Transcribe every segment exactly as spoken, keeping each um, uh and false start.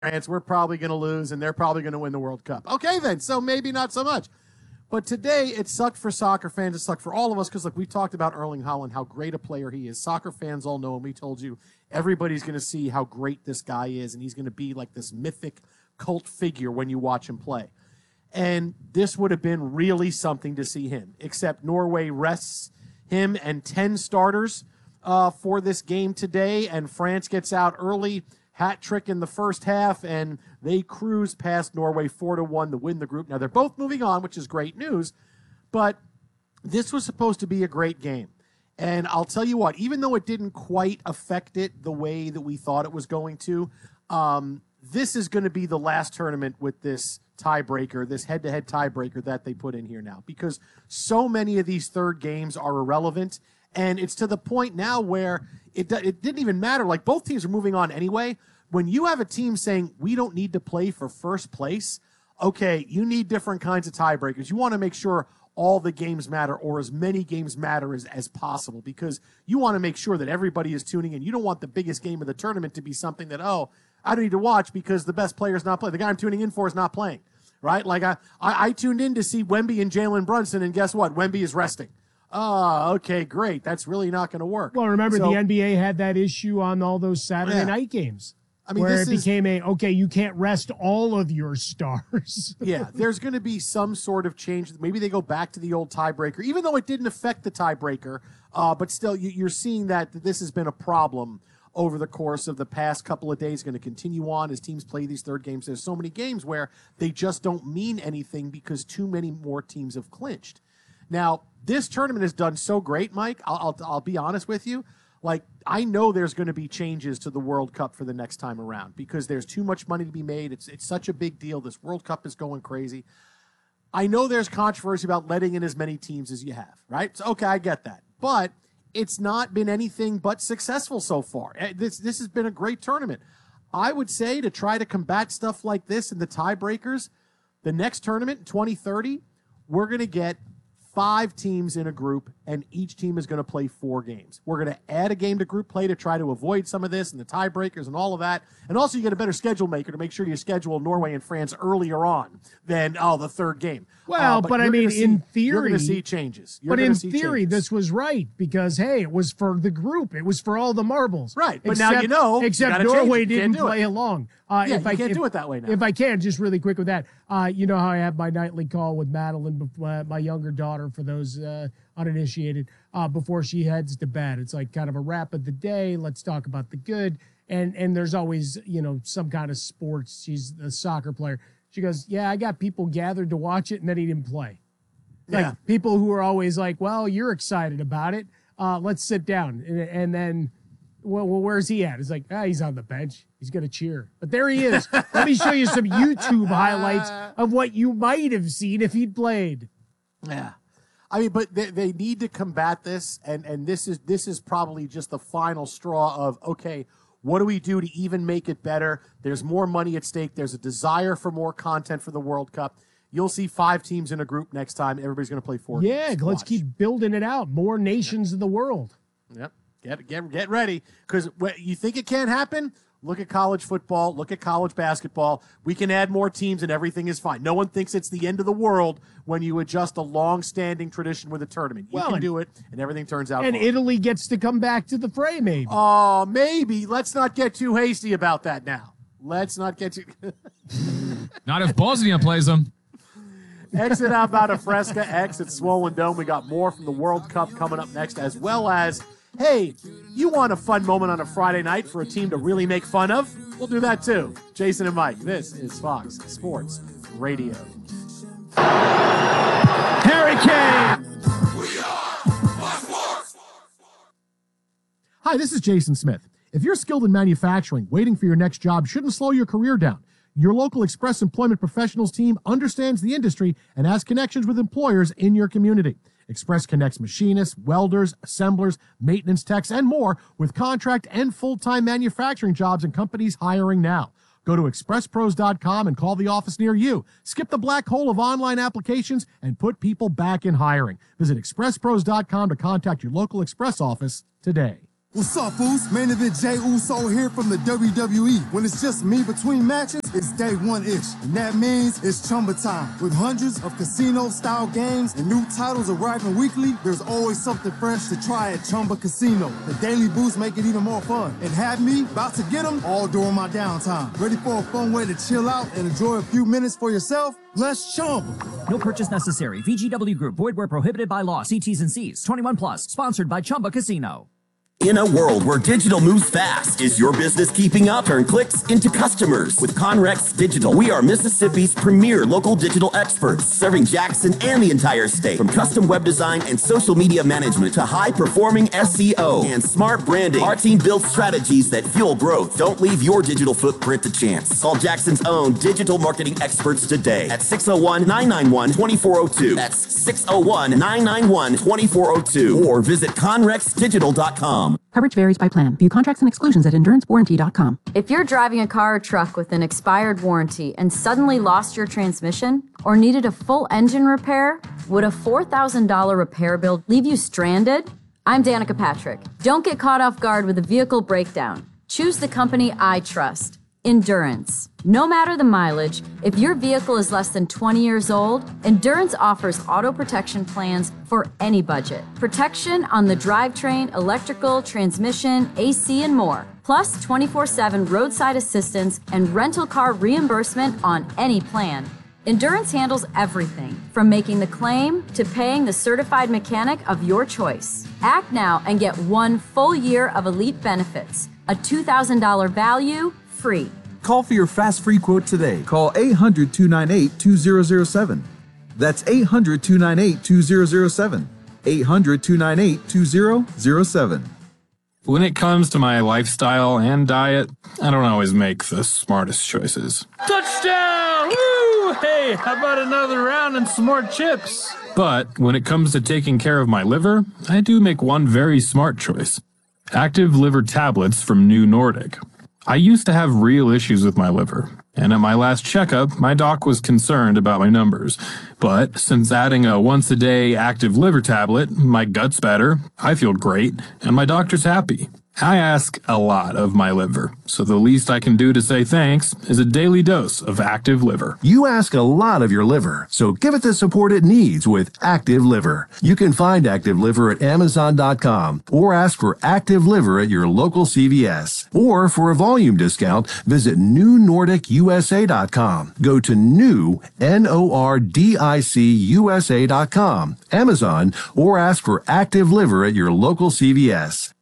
France, we're probably going to lose, and they're probably going to win the World Cup. Okay, then, so maybe not so much. But today, it sucked for soccer fans. It sucked for all of us because, look, we talked about Erling Haaland, how great a player he is. Soccer fans all know, and we told you everybody's going to see how great this guy is, and he's going to be like this mythic cult figure when you watch him play. And this would have been really something to see him, except Norway rests him and ten starters uh, for this game today, and France gets out early. Hat trick in the first half, and they cruise past Norway four to one to win the group. Now, they're both moving on, which is great news, but this was supposed to be a great game. And I'll tell you what, even though it didn't quite affect it the way that we thought it was going to, um, this is going to be the last tournament with this tiebreaker, this head-to-head tiebreaker that they put in here now, because so many of these third games are irrelevant. And it's to the point now where it it didn't even matter. Like, both teams are moving on anyway. When you have a team saying, we don't need to play for first place, okay, you need different kinds of tiebreakers. You want to make sure all the games matter, or as many games matter as, as possible, because you want to make sure that everybody is tuning in. You don't want the biggest game of the tournament to be something that, oh, I don't need to watch because the best player is not playing. The guy I'm tuning in for is not playing, right? Like, I, I, I tuned in to see Wemby and Jalen Brunson, and guess what? Wemby is resting. Oh, okay, great. That's really not going to work. Well, remember, so, the N B A had that issue on all those Saturday yeah. night games. I mean, where this it is, became a, okay, you can't rest all of your stars. Yeah, there's going to be some sort of change. Maybe they go back to the old tiebreaker, even though it didn't affect the tiebreaker. Uh, but still, you, you're seeing that this has been a problem over the course of the past couple of days, going to continue on as teams play these third games. There's so many games where they just don't mean anything because too many more teams have clinched. Now, this tournament has done so great, Mike. I'll, I'll, I'll be honest with you. Like, I know there's going to be changes to the World Cup for the next time around because there's too much money to be made. It's it's such a big deal. This World Cup is going crazy. I know there's controversy about letting in as many teams as you have, right? So, okay, I get that. But it's not been anything but successful so far. This, this has been a great tournament. I would say to try to combat stuff like this in the tiebreakers, the next tournament in twenty thirty, we're going to get five teams in a group, and each team is going to play four games. We're going to add a game to group play to try to avoid some of this and the tiebreakers and all of that. And also you get a better schedule maker to make sure you schedule Norway and France earlier on than, oh, the third game. Well, uh, but, but I mean, see, in theory, you're going to see changes. You're but in see theory, changes. this was right because, hey, it was for the group. It was for all the marbles. Right, but except, now you know. Except you Norway you didn't play it. along. Uh, yeah, if you I, can't if, do it that way now. If I can, just really quick with that, uh, you know how I have my nightly call with Madeline, uh, my younger daughter, for those uh, uninitiated, uh, before she heads to bed. It's like kind of a wrap of the day. Let's talk about the good. And and there's always, you know, some kind of sports. She's a soccer player. She goes, yeah, I got people gathered to watch it, and then he didn't play. Like yeah. people who are always like, well, you're excited about it. Uh, let's sit down. And, and then, well, well, where's he at? It's like, ah, he's on the bench. He's going to cheer. But there he is. Let me show you some YouTube highlights of what you might have seen if he'd played. Yeah. I mean, but they, they need to combat this, and, and this is this is probably just the final straw of, okay, what do we do to even make it better? There's more money at stake. There's a desire for more content for the World Cup. You'll see five teams in a group next time. Everybody's going to play four Yeah, games. let's Watch. keep building it out. More nations of the world. Yep. Get get get ready, because you think it can't happen? Look at college football. Look at college basketball. We can add more teams, and everything is fine. No one thinks it's the end of the world when you adjust a long-standing tradition with a tournament. You Well, can and- do it, and everything turns out And fine. Italy gets to come back to the fray, maybe. Oh, maybe. Let's not get too hasty about that now. Let's not get too... Not if Bosnia plays them. Exit out about a Fresca, exit Swollen Dome. We got more from the World Cup coming up next, as well as, hey, you want a fun moment on a Friday night for a team to really make fun of? We'll do that too. Jason and Mike, this is Fox Sports Radio. Harry Kane! Hi, this is Jason Smith. If you're skilled in manufacturing, waiting for your next job shouldn't slow your career down. Your local Express Employment Professionals team understands the industry and has connections with employers in your community. Express connects machinists, welders, assemblers, maintenance techs, and more with contract and full-time manufacturing jobs and companies hiring now. Go to express pros dot com and call the office near you. Skip the black hole of online applications and put people back in hiring. Visit express pros dot com to contact your local Express office today. What's up, Foos? Main event Jey Uso here from the W W E. When it's just me between matches, it's day one-ish. And that means it's Chumba time. With hundreds of casino-style games and new titles arriving weekly, there's always something fresh to try at Chumba Casino. The daily boosts make it even more fun. And have me about to get them all during my downtime. Ready for a fun way to chill out and enjoy a few minutes for yourself? Let's Chumba. No purchase necessary. V G W Group. Void where prohibited by law. See T's and C's. twenty-one plus. Sponsored by Chumba Casino. In a world where digital moves fast, is your business keeping up? Turn clicks into customers with Conrex Digital. We are Mississippi's premier local digital experts, serving Jackson and the entire state. From custom web design and social media management to high-performing S E O and smart branding, our team builds strategies that fuel growth. Don't leave your digital footprint to chance. Call Jackson's own digital marketing experts today at six oh one, nine nine one, two four oh two. That's six oh one, nine nine one, two four oh two. Or visit conrex digital dot com. Coverage varies by plan. View contracts and exclusions at endurance warranty dot com. If you're driving a car or truck with an expired warranty and suddenly lost your transmission or needed a full engine repair, would a four thousand dollars repair bill leave you stranded? I'm Danica Patrick. Don't get caught off guard with a vehicle breakdown. Choose the company I trust. Endurance. No matter the mileage, if your vehicle is less than twenty years old, Endurance offers auto protection plans for any budget. Protection on the drivetrain, electrical, transmission, A C, and more. Plus twenty-four seven roadside assistance and rental car reimbursement on any plan. Endurance handles everything, from making the claim to paying the certified mechanic of your choice. Act now and get one full year of elite benefits, a two thousand dollars value, free. Call for your fast free quote today. Call eight hundred, two nine eight, two zero zero seven. That's eight hundred, two nine eight, two zero zero seven. eight hundred, two nine eight, two zero zero seven. When it comes to my lifestyle and diet, I don't always make the smartest choices. Touchdown! Woo! Hey, how about another round and some more chips? But when it comes to taking care of my liver, I do make one very smart choice. Active liver tablets from New Nordic. I used to have real issues with my liver, and at my last checkup, my doc was concerned about my numbers. But since adding a once-a-day active liver tablet, my gut's better, I feel great, and my doctor's happy. I ask a lot of my liver, so the least I can do to say thanks is a daily dose of Active Liver. You ask a lot of your liver, so give it the support it needs with Active Liver. You can find Active Liver at amazon dot com or ask for Active Liver at your local C V S. Or for a volume discount, visit new nordic u s a dot com. Go to new, N O R D I C U S A dot com, Amazon, or ask for Active Liver at your local C V S.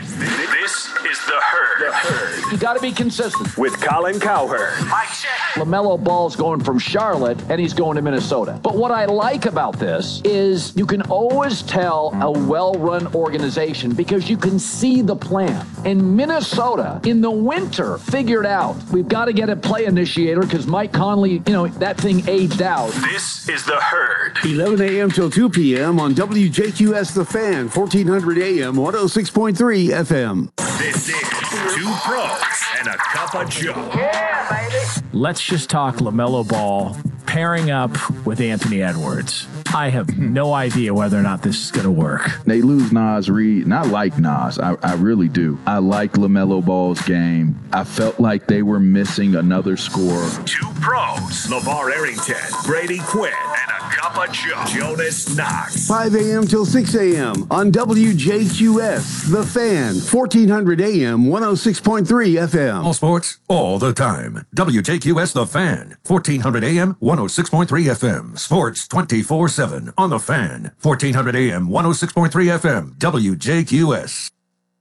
This is The Herd. The Herd. You got to be consistent. With Colin Cowherd. Mike check. LaMelo Ball's going from Charlotte, and he's going to Minnesota. But what I like about this is you can always tell a well-run organization because you can see the plan. And Minnesota, in the winter, figured out we've got to get a play initiator because Mike Conley, you know, that thing aged out. This is The Herd. eleven a.m. till two p.m. on W J Q S The Fan, fourteen hundred A M, one oh six point three F M. This is Two Pros and a Cup of Joe. Yeah, baby. Let's just talk LaMelo Ball pairing up with Anthony Edwards. I have no idea whether or not this is going to work. They lose Nas Reed, and I like Nas. I, I really do. I like LaMelo Ball's game. I felt like they were missing another scorer. Two Pros, LeVar Arrington, Brady Quinn, and a Cup of Joe, Jonas Knox. five a.m. till six a.m. on W J Q S, The Fan, fourteen hundred A M, one oh six point three F M. All sports, all the time. W J Q S The Fan, fourteen hundred A M, one oh six point three F M. Sports twenty-four seven on The Fan, fourteen hundred A M, one oh six point three F M. W J Q S.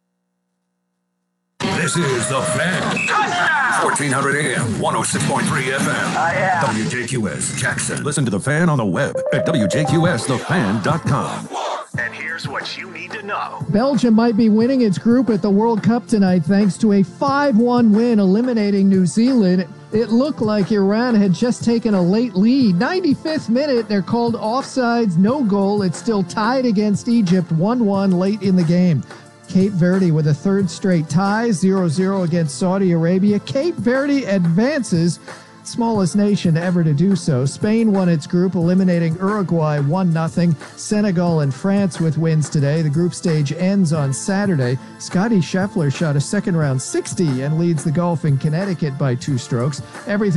This is The Fan. fourteen hundred A M, one oh six point three F M. Oh, yeah. W J Q S Jackson. Listen to The Fan on the web at W J Q S the fan dot com. And here's what you need to know. Belgium might be winning its group at the World Cup tonight thanks to a five one win eliminating New Zealand. It looked like Iran had just taken a late lead. ninety-fifth minute, they're called offsides, no goal. It's still tied against Egypt, one one late in the game. Cape Verde with a third straight tie, zero zero against Saudi Arabia. Cape Verde advances smallest nation ever to do so. Spain won its group, eliminating Uruguay one nothing. Senegal and France with wins today. The group stage ends on Saturday. Scotty Scheffler shot a second round sixty and leads the golf in Connecticut by two strokes. Everything